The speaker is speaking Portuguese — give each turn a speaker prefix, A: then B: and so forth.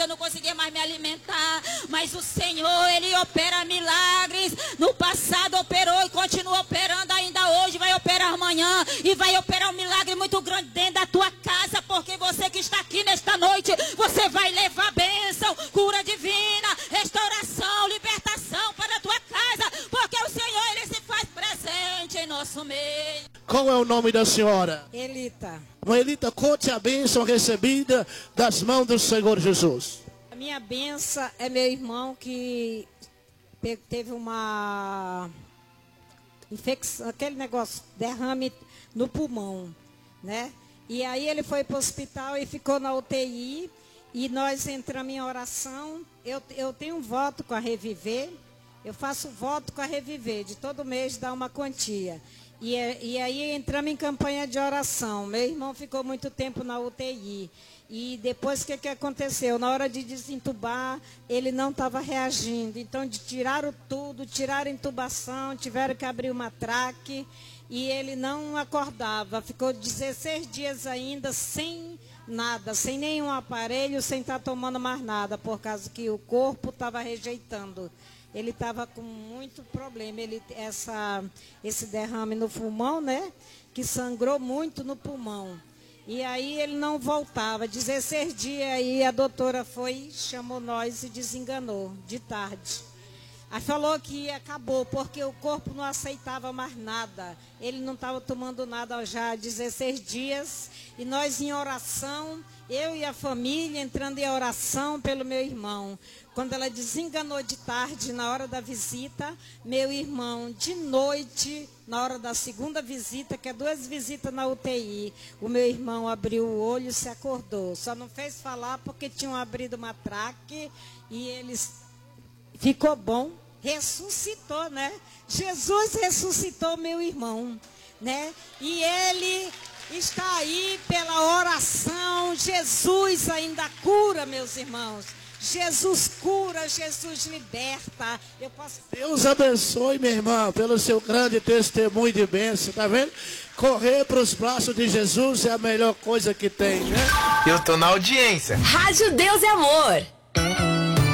A: eu não conseguia mais me alimentar. Mas o Senhor, Ele opera milagres. No passado operou e continua operando ainda hoje. Vai operar amanhã e vai operar um milagre muito grande dentro da tua casa. Porque você que está aqui nesta noite, você vai levar bênção, cura divina, restauração, libertação para a tua casa. Porque o Senhor, Ele se faz presente em nosso meio.
B: Qual é o nome da senhora?
C: Elita.
B: Elita, conte a bênção recebida das mãos do Senhor Jesus.
C: A minha bênção é meu irmão que teve uma infecção, aquele negócio, derrame no pulmão, né? E aí ele foi para o hospital e ficou na UTI. E nós entramos em oração. Eu tenho um voto com a Reviver. Eu faço voto com a Reviver, de todo mês dar uma quantia. E aí entramos em campanha de oração. Meu irmão ficou muito tempo na UTI. E depois o que aconteceu? Na hora de desentubar, ele não estava reagindo. Então tiraram tudo, tiraram a intubação, tiveram que abrir uma traque. E ele não acordava. Ficou 16 dias ainda sem nada, sem nenhum aparelho, sem estar tomando mais nada, por causa que o corpo estava rejeitando. Ele estava com muito problema, esse derrame no pulmão, né? Que sangrou muito no pulmão. E aí ele não voltava. 16 dias aí a doutora foi, chamou nós e desenganou, de tarde. Aí falou que acabou, porque o corpo não aceitava mais nada. Ele não estava tomando nada já há 16 dias. E nós em oração, eu e a família entrando em oração pelo meu irmão. Quando ela desenganou de tarde, na hora da visita, meu irmão, de noite, na hora da segunda visita, que é 2 visitas na UTI, o meu irmão abriu o olho e se acordou. Só não fez falar porque tinham abrido uma traque e eles... Ficou bom, ressuscitou, né? Jesus ressuscitou meu irmão, né? E ele está aí pela oração. Jesus ainda cura, meus irmãos. Jesus cura, Jesus liberta.
B: Deus abençoe, minha irmã, pelo seu grande testemunho de bênção, tá vendo? Correr para os braços de Jesus é a melhor coisa que tem, né?
D: Eu tô na audiência.
E: Rádio Deus e Amor.